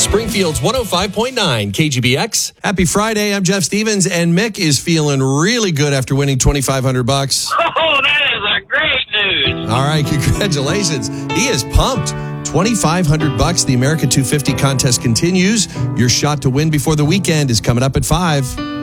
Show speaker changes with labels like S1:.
S1: Springfield's 105.9 KGBX.
S2: Happy Friday. I'm Jeff Stevens, and Mick is feeling really good after winning $2,500.
S3: Oh, that is a great news.
S2: All right, congratulations. He is pumped. $2,500. The America 250 contest continues. Your shot to win before the weekend is coming up at 5.